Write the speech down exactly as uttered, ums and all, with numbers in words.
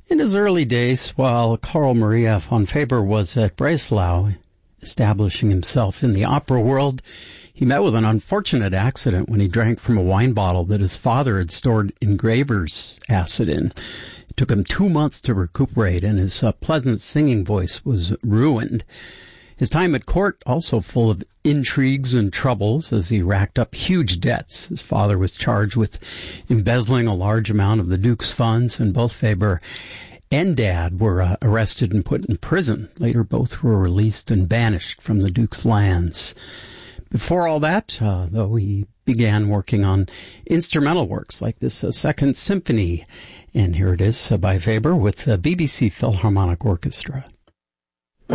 In his early days, while Carl Maria von Faber was at Breslau, establishing himself in the opera world, he met with an unfortunate accident when he drank from a wine bottle that his father had stored engraver's acid in. It took him two months to recuperate, and his uh, pleasant singing voice was ruined. His time at court also full of intrigues and troubles as he racked up huge debts. His father was charged with embezzling a large amount of the Duke's funds, and both Faber and Dad were uh, arrested and put in prison. Later, both were released and banished from the Duke's lands. Before all that, uh, though, he began working on instrumental works like this uh, Second Symphony. And here it is uh, by Faber with the B B C Philharmonic Orchestra.